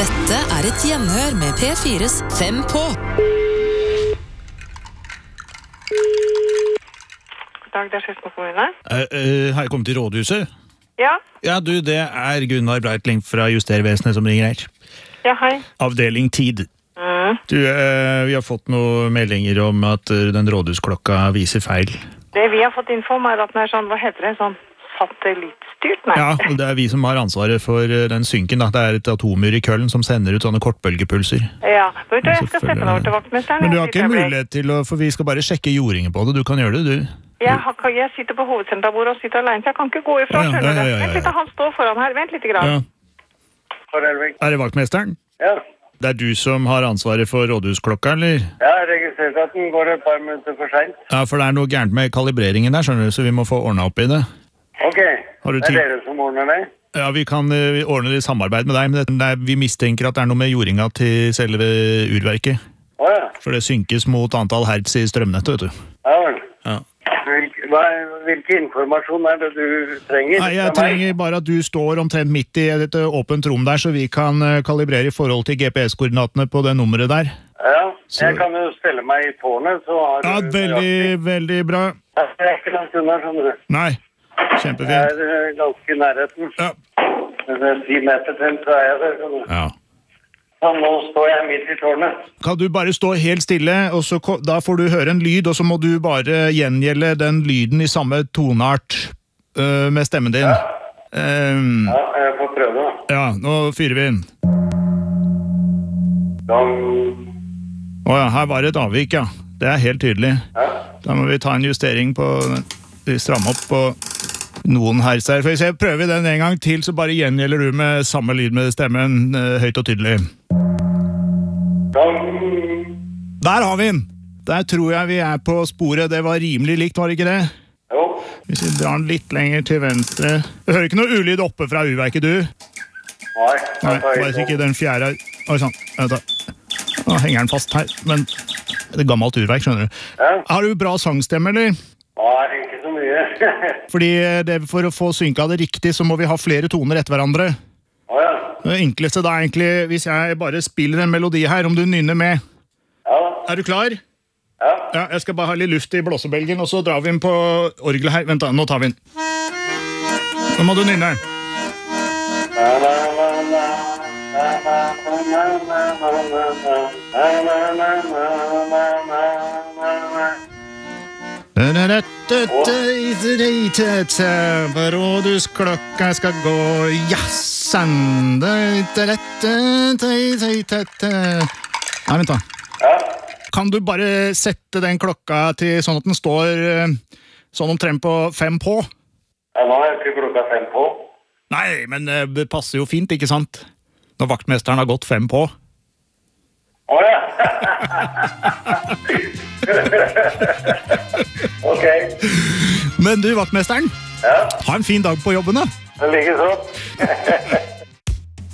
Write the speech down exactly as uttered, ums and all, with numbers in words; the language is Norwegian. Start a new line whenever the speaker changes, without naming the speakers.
Dette er et gjenhør med P fires Fem på.
God dag, det er Skedsmo kommune.
Uh, uh, har jeg kommet til rådhuset?
Ja.
Ja, du, det er Gunnar Breitling fra Justervesenet som ringer her.
Ja, hei.
Avdeling tid.
Mm.
Du, uh, vi har fått noen meldinger om at uh, den rådhusklokka viser feil.
Det vi har fått info om er at den er sånn, hva heter det, sånn satellittstyrt, nei.
Ja, og det er vi som har ansvaret for uh, den synken, da. Det er et atomur i Køln som sender ut sånne kortbølgepulser.
Ja, vet du, jeg skal sette den over til vaktmesteren.
Men du har ikke mulighet til å, for vi skal bare sjekke jordingen på det. Du kan gjøre det, du.
Jeg, har, jeg sitter på hovedsenterbordet og sitter alene, så jeg kan ikke gå ifra,
ja, ja,
skjønner
ja, ja, ja.
du. Vent litt, han står foran her, vent litt grann.
Ja. Er det vaktmesteren?
Ja.
Det er du som har ansvaret for rådhusklokka, eller?
Ja, jeg har registrert at den går et par minutter for sent.
Ja, for det er noe gærent med kalibreringen der, skjønner du, så vi må få ordnet opp i det.
Ok,
Har du
det er
tid?
dere som ordner det?
Ja, vi kan uh, ordne det i samarbeid med deg, men det er, vi mistenker at det er noe med jordinga til selve urverket.
Åja,
For det synkes mot antall hertz i strømnettet, vet du.
ja vel.
Ja.
Hvilke, hva, hvilke informasjon er det du trenger?
Nei, jeg
fra meg?
trenger bare at du står omtrent midt i et åpent rom der, så vi kan uh, kalibrere i forhold til G P S-koordinatene på det nummeret der.
Ja,
Så-
jeg kan jo stelle meg i tårnet, så har
Ja,
du...
veldig, veldig bra.
Jeg er ikke langt unna, skjønner du.
Nei,
Jeg
kjempefint.
er eh, ganske i nærheten.
Ja.
Det er ti meter til, så er jeg der, skjønner du.
Ja.
Så nå står jeg midt i tårnet.
Kan du bare stå helt stille, og så ko- da får du høre en lyd, og så må du bare gjengjelde den lyden i samme toneart øh, med stemmen din. Ehm,
Ja, jeg får prøve da.
ja, nå fyrer vi inn.
Gang.
Åja, her var det et avvik, ja. Det er helt tydelig.
Ja.
Da må vi ta en justering på, vi strammer opp på noen hertz her. For hvis jeg prøver den en gang til, så bare gjengjelder du med samme lyd med stemmen, øh, høyt og tydelig.
Gang.
Der har vi den! Der tror jeg vi er på sporet. Det var rimelig likt, var det ikke det?
Jo.
Hvis vi drar den litt lenger til venstre. Du hører ikke noe ulyd oppe fra uverket, du?
Nei.
Nei,
jeg tar i
bare
sånn.
ikke den fjerde. Oi, sånn. Vent da. Nå henger den fast her, men det er gammelt urverk, skjønner du.
Ja.
Har du bra sangstemme, eller?
Nei, ikke så mye.
Fordi det, for å få synka det riktig, så må vi ha flere toner etter hverandre.
Åja.
Det enkleste da er egentlig, hvis jeg bare spiller en melodi her, om du nynner med.
Ja.
Er du klar?
Ja.
Ja, jeg skal bare ha litt luft i blåsebelgen, og så drar vi den på orgelet her. Vent da, nå tar vi den. Nå må du nynne.
Na, na, na, na. Na, na, na, na, na, na, na. Na, na, na, na, na, na, na, na.
Rådhusklokka skal gå jassan. Nei, vent da.
Ja.
Kan du bare sette den klokka til sånn at den står eh, sånn omtrent på fem på?
Ja, nå er ikke klokka fem på.
Nei, men eh, det passer jo fint, ikke sant? Når vaktmesteren har gått fem på.
Åja. Ok.
Men du, vaktmesteren,
Ja,
ha en fin dag på jobben da.
det ligger sånn.